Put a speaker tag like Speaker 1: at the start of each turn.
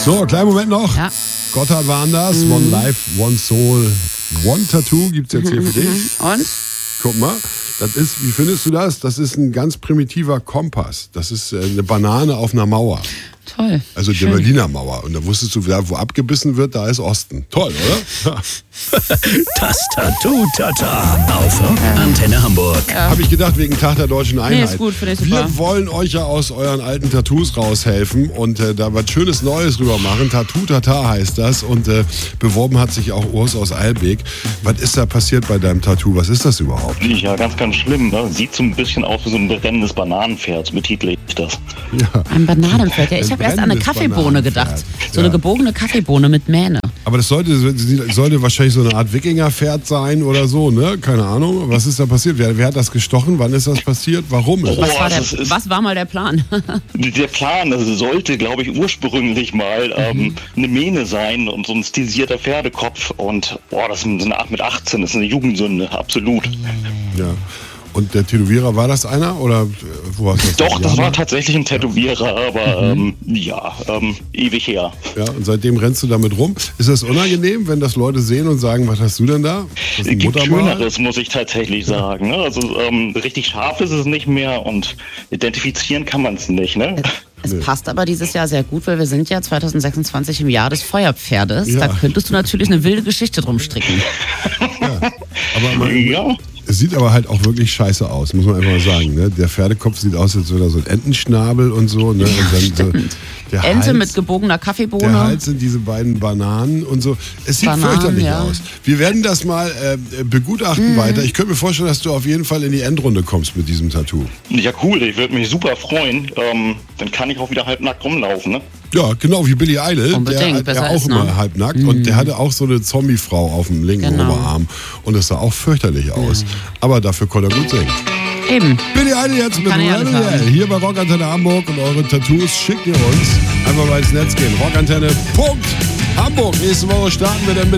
Speaker 1: So, kleinen Moment noch.
Speaker 2: Ja.
Speaker 1: Gotthard war anders. One Life, One Soul, One Tattoo gibt's jetzt hier für dich.
Speaker 2: Und?
Speaker 1: Guck mal, das ist, wie findest du das? Das ist ein ganz primitiver Kompass. Das ist eine Banane auf einer Mauer.
Speaker 2: Toll.
Speaker 1: Also die Berliner Mauer. Und da wusstest du, wo abgebissen wird, da ist Osten. Toll, oder?
Speaker 3: Das Tattoo-Tata auf Antenne Hamburg.
Speaker 1: Habe ich gedacht, wegen Tag der Deutschen Einheit.
Speaker 2: Nee, ist gut, finde ich super.
Speaker 1: Wir wollen euch ja aus euren alten Tattoos raushelfen und da was Schönes Neues rüber machen. Tattoo-Tata heißt das und beworben hat sich auch Urs aus Eilbek. Was ist da passiert bei deinem Tattoo? Was ist das überhaupt?
Speaker 4: Ja, ganz, ganz schlimm. Ne? Sieht so ein bisschen aus wie so ein brennendes Bananenpferd, so betitle ich das.
Speaker 1: Ja.
Speaker 2: Ein Bananenpferd. Ja, ich habe erst an eine Kaffeebohne gedacht. So eine gebogene Kaffeebohne mit Mähne.
Speaker 1: Aber das sollte wahrscheinlich so eine Art Wikingerpferd sein oder so, ne? Keine Ahnung. Was ist da passiert? Wer hat das gestochen? Wann ist das passiert? Warum?
Speaker 2: Was war mal der Plan?
Speaker 4: Der Plan sollte, glaube ich, ursprünglich mal eine Mähne sein und so ein stilisierter Pferdekopf. Und das ist eine Art mit 18, das ist eine Jugendsünde, absolut.
Speaker 1: Ja. Und der Tätowierer, war das einer? Oder wo hast du das?
Speaker 4: Doch, das war tatsächlich ein Tätowierer, aber ewig her.
Speaker 1: Ja, und seitdem rennst du damit rum. Ist das unangenehm, wenn das Leute sehen und sagen, was hast du denn da?
Speaker 4: Es gibt Schöneres, muss ich tatsächlich sagen. Ne? Also richtig scharf ist es nicht mehr und identifizieren kann man es nicht. Ne?
Speaker 2: Es passt aber dieses Jahr sehr gut, weil wir sind ja 2026 im Jahr des Feuerpferdes.
Speaker 1: Ja.
Speaker 2: Da könntest du natürlich eine wilde Geschichte drum stricken.
Speaker 1: Ja. Aber es sieht aber halt auch wirklich scheiße aus, muss man einfach mal sagen. Ne? Der Pferdekopf sieht aus, als wäre da so ein Entenschnabel und so. Ne? Und dann der
Speaker 2: Ente
Speaker 1: Hals,
Speaker 2: mit gebogener Kaffeebohne.
Speaker 1: Der Hals sind diese beiden Bananen und so. Es sieht fürchterlich aus. Wir werden das mal begutachten weiter. Ich könnte mir vorstellen, dass du auf jeden Fall in die Endrunde kommst mit diesem Tattoo.
Speaker 4: Ja, cool. Ich würde mich super freuen. Dann kann ich auch wieder halbnackt rumlaufen, ne?
Speaker 1: Ja, genau, wie Billy Idol.
Speaker 2: Unbedingt,
Speaker 1: der auch immer halbnackt. Und der hatte auch so eine Zombie-Frau auf dem linken Oberarm. Und das sah auch fürchterlich aus. Aber dafür konnte er gut singen.
Speaker 2: Eben.
Speaker 1: Billy Idol jetzt mit Rebel. Hier bei Rockantenne Hamburg und eure Tattoos schickt ihr uns. Einfach mal ins Netz gehen. Rockantenne.Hamburg. Nächste Woche starten wir dann mit